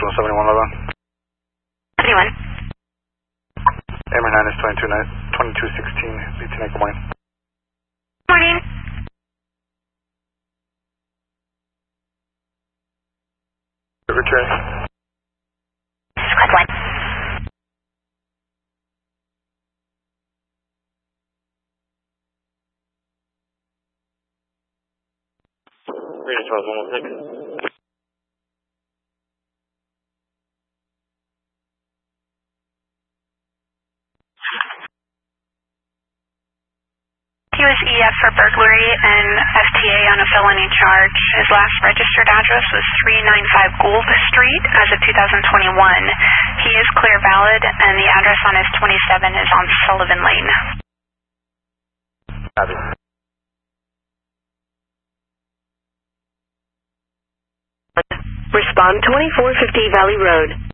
National 7111. 71. Amber 9 is 2216. Lieutenant, good morning. Morning. Return. Squad 1. Radius Rouse 116. He was EF for burglary and FTA on a felony charge. His last registered address was 395 Gould Street as of 2021. He is clear valid, and the address on his 27 is on Sullivan Lane. Copy. Respond 2450 Valley Road.